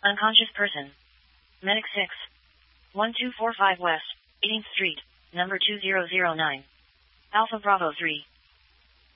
Unconscious person. Medic 6. 1245 West, 18th Street, number 2009. Alpha Bravo 3.